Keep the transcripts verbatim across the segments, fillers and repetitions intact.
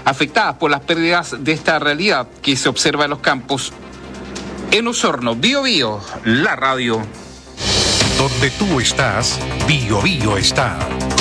afectadas por las pérdidas de esta realidad que se observa en los campos. En Osorno, Bío Bío, la radio. Donde tú estás, Bío Bío está.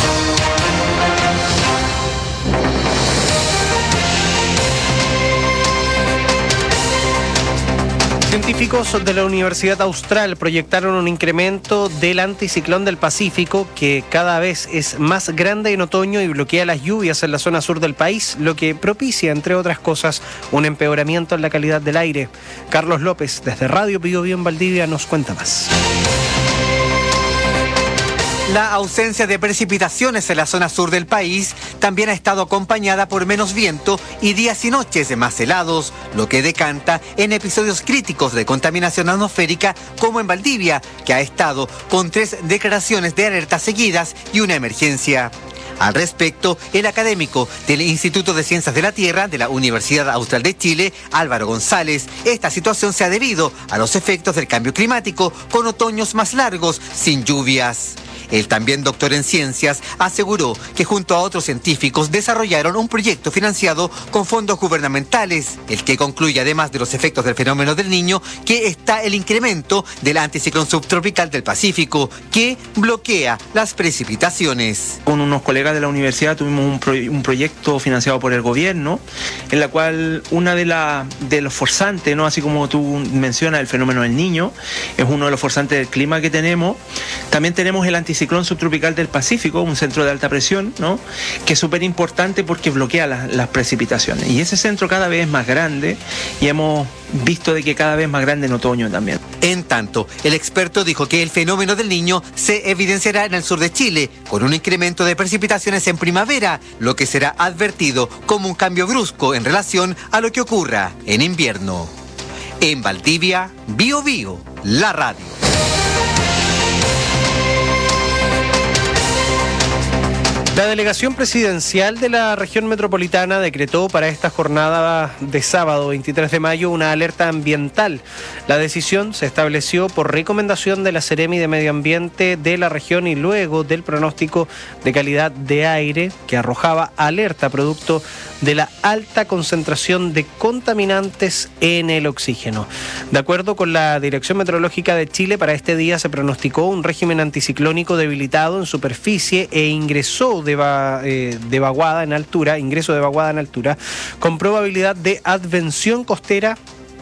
Científicos de la Universidad Austral proyectaron un incremento del anticiclón del Pacífico que cada vez es más grande en otoño y bloquea las lluvias en la zona sur del país, lo que propicia, entre otras cosas, un empeoramiento en la calidad del aire. Carlos López, desde Radio Bío Bío en Valdivia, nos cuenta más. La ausencia de precipitaciones en la zona sur del país también ha estado acompañada por menos viento y días y noches más helados, lo que decanta en episodios críticos de contaminación atmosférica como en Valdivia, que ha estado con tres declaraciones de alerta seguidas y una emergencia. Al respecto, el académico del Instituto de Ciencias de la Tierra de la Universidad Austral de Chile, Álvaro González, esta situación se ha debido a los efectos del cambio climático con otoños más largos, sin lluvias. El también doctor en ciencias aseguró que junto a otros científicos desarrollaron un proyecto financiado con fondos gubernamentales, el que concluye además de los efectos del fenómeno del Niño que está el incremento del anticiclón subtropical del Pacífico que bloquea las precipitaciones. Con unos colegas de la universidad tuvimos un, pro, un proyecto financiado por el gobierno en la cual una de, la, de los forzantes, ¿no? Así como tú mencionas el fenómeno del Niño, es uno de los forzantes del clima que tenemos. También tenemos el anticiclón Ciclón subtropical del Pacífico, un centro de alta presión, ¿no? Que es súper importante porque bloquea la, las precipitaciones. Y ese centro cada vez es más grande y hemos visto de que cada vez más grande en otoño también. En tanto, el experto dijo que el fenómeno del Niño se evidenciará en el sur de Chile, con un incremento de precipitaciones en primavera, lo que será advertido como un cambio brusco en relación a lo que ocurra en invierno. En Valdivia, Bío Bío, la radio. La delegación presidencial de la región metropolitana decretó para esta jornada de sábado veintitrés de mayo una alerta ambiental. La decisión se estableció por recomendación de la Seremi de Medio Ambiente de la región y luego del pronóstico de calidad de aire que arrojaba alerta producto de la alta concentración de contaminantes en el oxígeno. De acuerdo con la Dirección Meteorológica de Chile, para este día se pronosticó un régimen anticiclónico debilitado en superficie e ingresó de, va, eh, de vaguada en altura, ingreso de vaguada en altura, con probabilidad de advención costera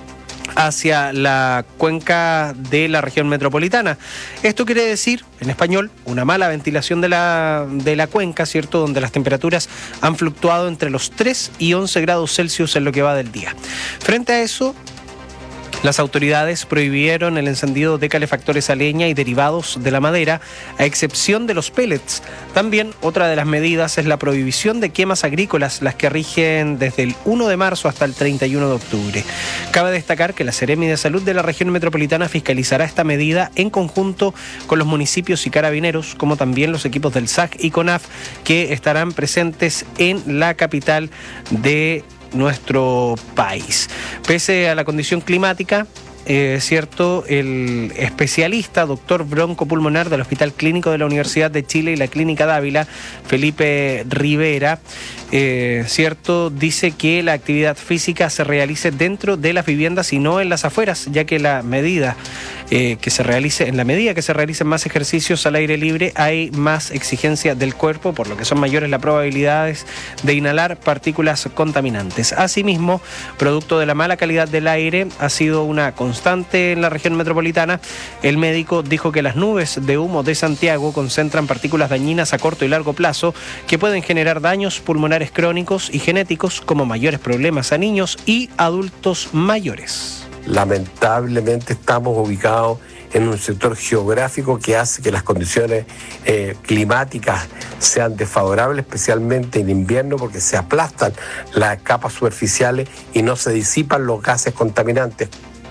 hacia la cuenca de la región metropolitana. Esto quiere decir, en español, una mala ventilación de la, de la cuenca, ¿cierto?, donde las temperaturas han fluctuado entre los tres y once grados Celsius en lo que va del día. Frente a eso, las autoridades prohibieron el encendido de calefactores a leña y derivados de la madera, a excepción de los pellets. También otra de las medidas es la prohibición de quemas agrícolas, las que rigen desde el primero de marzo hasta el treinta y uno de octubre. Cabe destacar que la Seremi de Salud de la región metropolitana fiscalizará esta medida en conjunto con los municipios y carabineros, como también los equipos del S A C y CONAF, que estarán presentes en la capital de nuestro país. Pese a la condición climática, eh, cierto, el especialista, doctor broncopulmonar del Hospital Clínico de la Universidad de Chile y la Clínica Dávila, Felipe Rivera, eh, cierto, dice que la actividad física se realice dentro de las viviendas y no en las afueras, ya que la medida eh, que se realice, en la medida que se realicen más ejercicios al aire libre, hay más exigencia del cuerpo, por lo que son mayores las probabilidades de inhalar partículas contaminantes. Asimismo, producto de la mala calidad del aire, ha sido una constante en la región metropolitana. El médico dijo que las nubes de humo de Santiago concentran partículas dañinas a corto y largo plazo que pueden generar daños pulmonares crónicos y genéticos, como mayores problemas a niños y adultos mayores. Lamentablemente estamos ubicados en un sector geográfico que hace que las condiciones eh, climáticas sean desfavorables, especialmente en invierno, porque se aplastan las capas superficiales y no se disipan los gases contaminantes.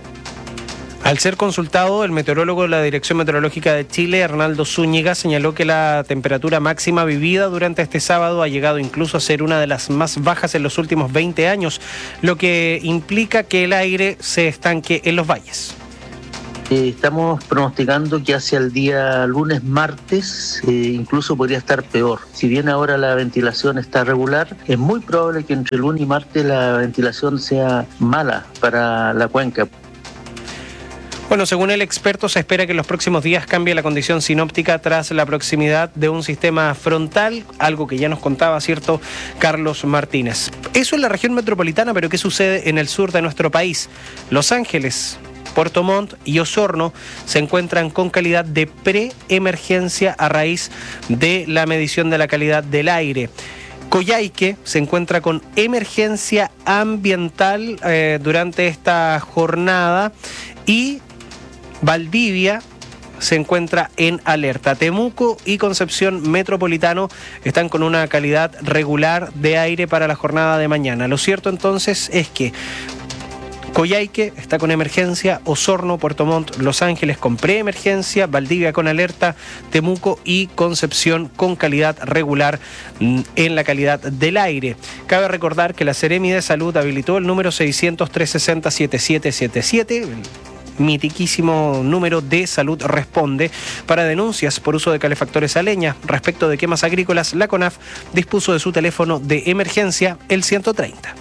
Al ser consultado, el meteorólogo de la Dirección Meteorológica de Chile, Arnaldo Zúñiga, señaló que la temperatura máxima vivida durante este sábado ha llegado incluso a ser una de las más bajas en los últimos veinte años, lo que implica que el aire se estanque en los valles. Eh, estamos pronosticando que hacia el día lunes, martes, eh, incluso podría estar peor. Si bien ahora la ventilación está regular, es muy probable que entre lunes y martes la ventilación sea mala para la cuenca. Bueno, según el experto, se espera que en los próximos días cambie la condición sinóptica tras la proximidad de un sistema frontal, algo que ya nos contaba, ¿cierto?, Carlos Martínez. Eso en la región metropolitana, pero ¿qué sucede en el sur de nuestro país? Los Ángeles, Puerto Montt y Osorno se encuentran con calidad de preemergencia a raíz de la medición de la calidad del aire. Coyhaique se encuentra con emergencia ambiental eh, durante esta jornada y Valdivia se encuentra en alerta. Temuco y Concepción Metropolitano están con una calidad regular de aire para la jornada de mañana. Lo cierto entonces es que Coyhaique está con emergencia, Osorno, Puerto Montt, Los Ángeles con preemergencia, Valdivia con alerta, Temuco y Concepción con calidad regular en la calidad del aire. Cabe recordar que la Seremi de Salud habilitó el número seiscientos, trescientos sesenta, setenta y siete setenta y siete, mitiquísimo número de Salud Responde para denuncias por uso de calefactores a leña. Respecto de quemas agrícolas, la CONAF dispuso de su teléfono de emergencia, el ciento treinta.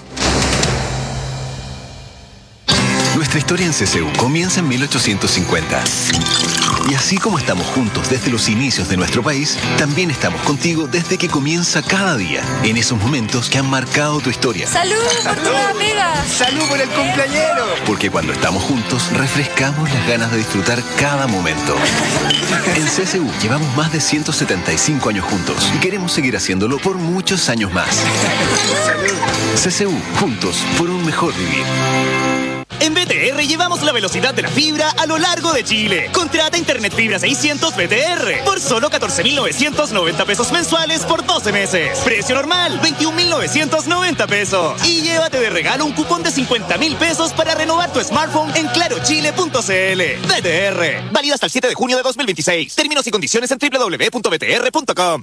Nuestra historia en C C U comienza en mil ochocientos cincuenta. Y así como estamos juntos desde los inicios de nuestro país, también estamos contigo desde que comienza cada día, en esos momentos que han marcado tu historia. ¡Salud por tu amiga! ¡Salud por el cumpleañero! Porque cuando estamos juntos, refrescamos las ganas de disfrutar cada momento. En C C U llevamos más de ciento setenta y cinco años juntos y queremos seguir haciéndolo por muchos años más. ¡Salud! C C U, juntos por un mejor vivir. En B T R llevamos la velocidad de la fibra a lo largo de Chile. Contrata Internet Fibra seiscientos B T R por solo catorce mil novecientos noventa pesos mensuales por doce meses. Precio normal, veintiún mil novecientos noventa pesos. Y llévate de regalo un cupón de cincuenta mil pesos para renovar tu smartphone en clarochile punto c l. B T R. Válido hasta el siete de junio de dos mil veintiséis. Términos y condiciones en doble u doble u doble u punto b t r punto com.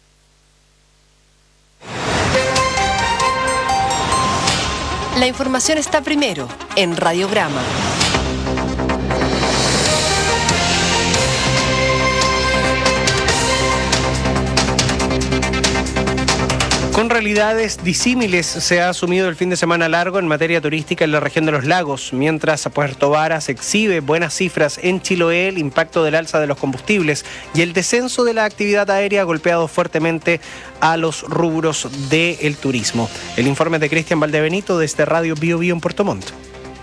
La información está primero en Radiograma. Con realidades disímiles se ha asumido el fin de semana largo en materia turística en la región de los lagos, mientras Puerto Varas exhibe buenas cifras en Chiloé. El impacto del alza de los combustibles y el descenso de la actividad aérea ha golpeado fuertemente a los rubros del turismo. El informe de Cristian Valdebenito desde Radio Bio Bio en Puerto Montt.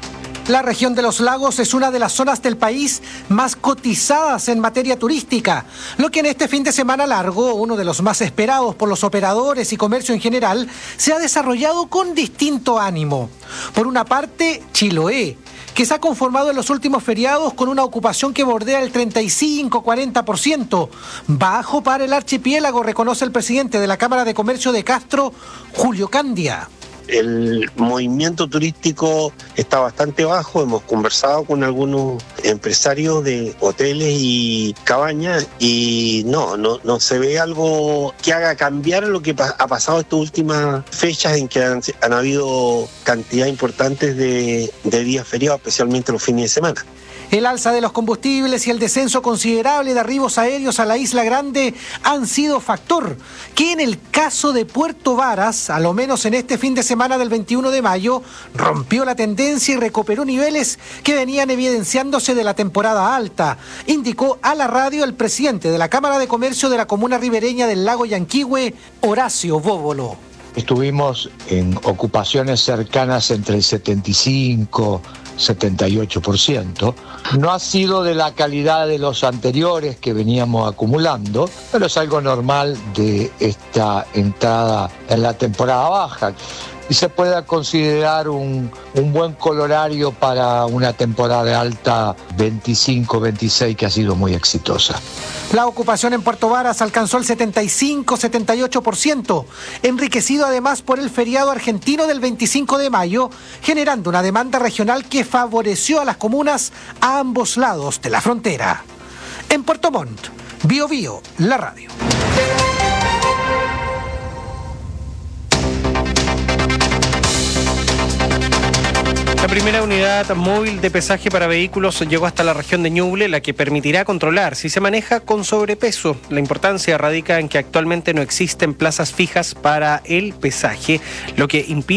La región de los lagos es una de las zonas del país más cotizadas en materia turística, lo que en este fin de semana largo, uno de los más esperados por los operadores y comercio en general, se ha desarrollado con distinto ánimo. Por una parte, Chiloé, que se ha conformado en los últimos feriados con una ocupación que bordea el treinta y cinco a cuarenta por ciento, bajo para el archipiélago, reconoce el presidente de la Cámara de Comercio de Castro, Julio Candia. El movimiento turístico está bastante bajo. Hemos conversado con algunos empresarios de hoteles y cabañas y no, no, no se ve algo que haga cambiar lo que ha pasado estas últimas fechas en que han, han habido cantidad importantes de, de días feriados, especialmente los fines de semana. El alza de los combustibles y el descenso considerable de arribos aéreos a la Isla Grande han sido factor que en el caso de Puerto Varas, a lo menos en este fin de semana del veintiuno de mayo, rompió la tendencia y recuperó niveles que venían evidenciándose de la temporada alta, indicó a la radio el presidente de la Cámara de Comercio de la comuna ribereña del lago Yanquihue, Horacio Bóbolo. Estuvimos en ocupaciones cercanas entre el setenta y cinco y setenta y ocho por ciento. No ha sido de la calidad de los anteriores que veníamos acumulando, pero es algo normal de esta entrada en la temporada baja. Y se puede considerar un, un buen colorario para una temporada alta veinticinco veintiséis que ha sido muy exitosa. La ocupación en Puerto Varas alcanzó el setenta y cinco a setenta y ocho por ciento, enriquecido además por el feriado argentino del veinticinco de mayo, generando una demanda regional que favoreció a las comunas a ambos lados de la frontera. En Puerto Montt, Bio Bio, la radio. La primera unidad móvil de pesaje para vehículos llegó hasta la región de Ñuble, la que permitirá controlar si se maneja con sobrepeso. La importancia radica en que actualmente no existen plazas fijas para el pesaje, lo que impide